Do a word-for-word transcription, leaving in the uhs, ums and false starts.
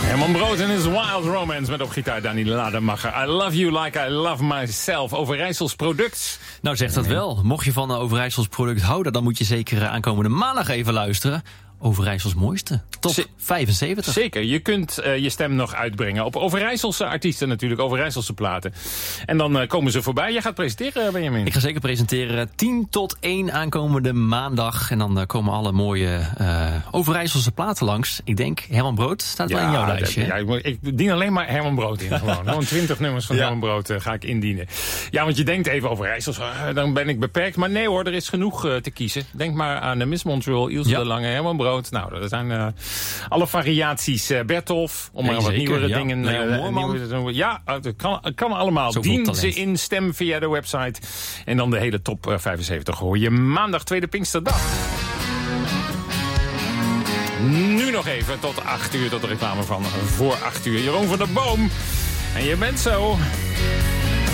Herman Brood en his Wild Romance met op gitaar Danny Lademacher. I love you like I love myself. Overijssels product. Nou, zeg dat wel. Mocht je van een Overijssels product houden, dan moet je zeker aankomende maandag even luisteren. Overijssels mooiste. Top Z- vijfenzeventig. Zeker. Je kunt uh, je stem nog uitbrengen op Overijsselse artiesten natuurlijk. Overijsselse platen. En dan uh, komen ze voorbij. Jij gaat presenteren, Benjamin. Ik ga zeker presenteren. tien tot één aankomende maandag. En dan uh, komen alle mooie uh, Overijsselse platen langs. Ik denk, Herman Brood staat wel in jouw lijstje. Ja, ik, ik dien alleen maar Herman Brood in. Gewoon, gewoon twintig nummers van ja. Herman Brood uh, ga ik indienen. Ja, want je denkt even Overijssels, uh, dan ben ik beperkt. Maar nee hoor, er is genoeg uh, te kiezen. Denk maar aan de Miss Montreal, Ilse ja. de Lange, Herman Brood. Nou, dat zijn uh, alle variaties. Uh, Bertolf, om maar ja, wat zeker, nieuwere ja. dingen. Uh, nieuwe, ja, het kan, het kan allemaal. Zoveel Dien talent. Ze in stem via de website. En dan de hele top uh, vijfenzeventig hoor je maandag, tweede Pinksterdag. Nu nog even tot acht uur, tot de reclame van voor acht uur. Jeroen van der Boom. En je bent zo...